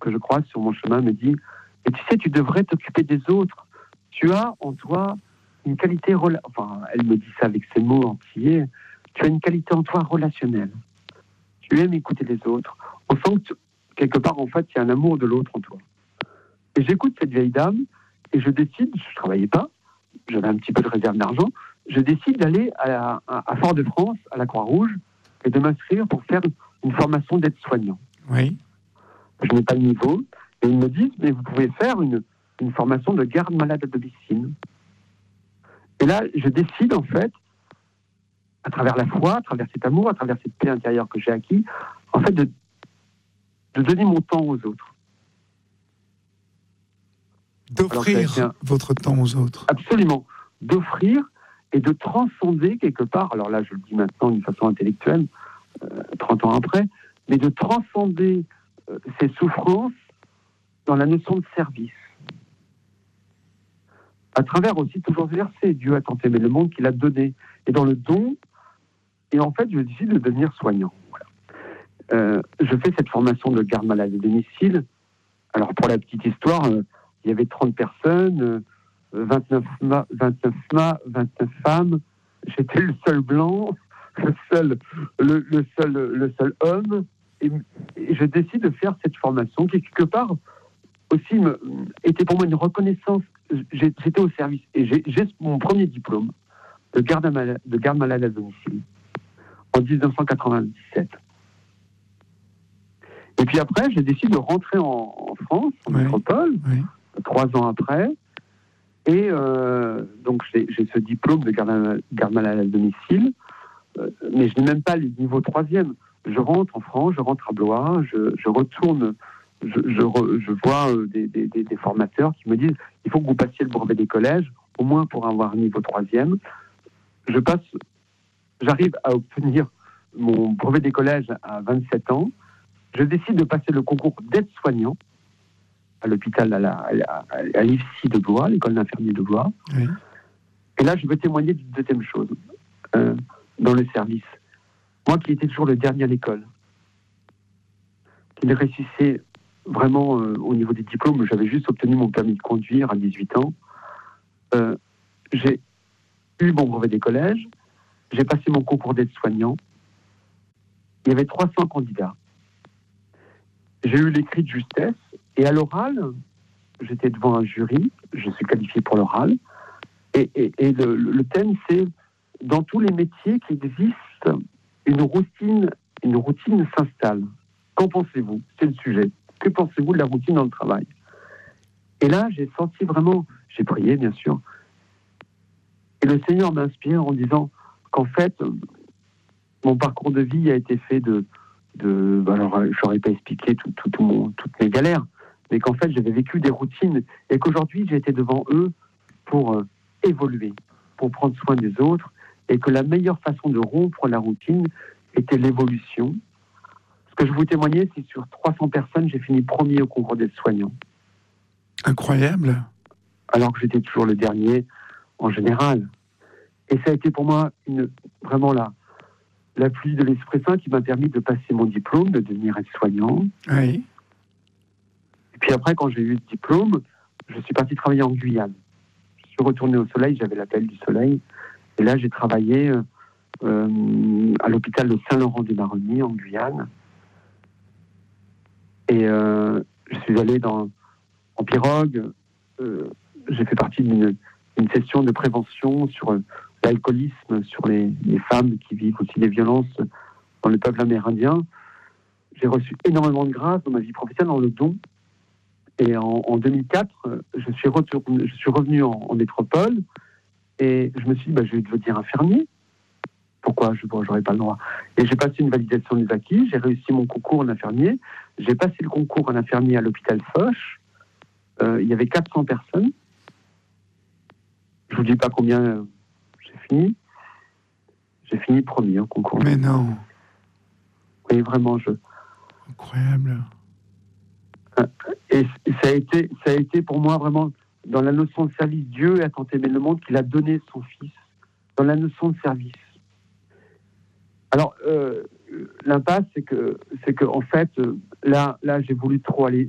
que je croise sur mon chemin me dit « Et tu sais, tu devrais t'occuper des autres. Tu as en toi une qualité... Enfin, elle me dit ça avec ses mots entiers. Tu as une qualité en toi relationnelle. Tu aimes écouter les autres. On sent que, quelque part, en fait, il y a un amour de l'autre en toi. » Et j'écoute cette vieille dame et je décide, je ne travaillais pas, j'avais un petit peu de réserve d'argent, je décide d'aller à Fort-de-France, à la Croix-Rouge, et de m'inscrire pour faire une formation d'aide-soignant. Oui. Je n'ai pas le niveau, et ils me disent, mais vous pouvez faire une formation de garde malade à domicile. Et là, je décide, en fait, à travers la foi, à travers cet amour, à travers cette paix intérieure que j'ai acquis, en fait, de donner mon temps aux autres. D'offrir votre temps aux autres. Absolument. D'offrir et de transcender quelque part, alors là je le dis maintenant d'une façon intellectuelle, 30 ans après, mais de transcender ces souffrances dans la notion de service. À travers aussi toujours ce verset, Dieu a tant aimé le monde qu'il a donné. Et dans le don, et en fait je décide de devenir soignant. Voilà. Je fais cette formation de garde malade à domicile. Alors pour la petite histoire, il y avait 30 personnes, 29 femmes. J'étais le seul blanc, le seul homme. Et je décide de faire cette formation qui, quelque part, aussi était pour moi une reconnaissance. J'étais au service. Et j'ai mon premier diplôme de garde malade à domicile en 1997. Et puis après, je décide de rentrer en France, en métropole, 3 ans après. Et donc, j'ai ce diplôme de garde malade à domicile, mais je n'ai même pas le niveau 3e. Je rentre en France, je rentre à Blois, je retourne, je vois des formateurs qui me disent « Il faut que vous passiez le brevet des collèges, au moins pour avoir un niveau 3e. » J'arrive à obtenir mon brevet des collèges à 27 ans. Je décide de passer le concours d'aide-soignant à l'hôpital, à l'IFSI de Blois, l'école d'infirmiers de Blois. Oui. Et là, je veux témoigner d'une deuxième chose dans le service. Moi qui étais toujours le dernier à l'école, qui ne réussissait vraiment au niveau des diplômes, j'avais juste obtenu mon permis de conduire à 18 ans. J'ai eu mon brevet des collèges, j'ai passé mon concours d'aide-soignant. Il y avait 300 candidats. J'ai eu l'écrit de justesse, et à l'oral, j'étais devant un jury, je suis qualifié pour l'oral, et le thème, c'est « Dans tous les métiers qui existent, une routine s'installe. Qu'en pensez-vous » C'est le sujet. Que pensez-vous de la routine dans le travail ? Et là, j'ai senti vraiment, j'ai prié bien sûr, et le Seigneur m'inspire en disant qu'en fait, mon parcours de vie a été fait alors, je n'aurais pas expliqué toutes mes galères, mais qu'en fait, j'avais vécu des routines et qu'aujourd'hui, j'étais devant eux pour évoluer, pour prendre soin des autres, et que la meilleure façon de rompre la routine était l'évolution. Ce que je vous témoignais, c'est sur 300 personnes, j'ai fini premier au concours des soignants. Incroyable. Alors que j'étais toujours le dernier en général. Et ça a été pour moi vraiment la pluie de l'Esprit Saint qui m'a permis de passer mon diplôme, de devenir aide-soignant. Oui. Et puis après, quand j'ai eu le diplôme, je suis parti travailler en Guyane. Je suis retourné au soleil, j'avais l'appel du soleil. Et là, j'ai travaillé à l'hôpital de Saint-Laurent-des-Maroniers, en Guyane. Et je suis allé en pirogue. J'ai fait partie d'une session de prévention sur l'alcoolisme, sur les femmes qui vivent aussi des violences dans le peuple amérindien. J'ai reçu énormément de grâce dans ma vie professionnelle, dans le don. Et en 2004, je suis revenu en métropole et je me suis dit, je vais devenir infirmier. Pourquoi je n'aurais pas le droit? Et j'ai passé une validation des acquis, j'ai réussi mon concours en infirmier. J'ai passé le concours en infirmier à l'hôpital Foch. Il y avait 400 personnes. Je ne vous dis pas combien j'ai fini. J'ai fini premier au concours. Mais non. Oui, vraiment, Incroyable. Et ça a été pour moi vraiment dans la notion de service. Dieu a tant aimé le monde qu'il a donné son Fils dans la notion de service. Alors, l'impasse, c'est que en fait, là, j'ai voulu trop aller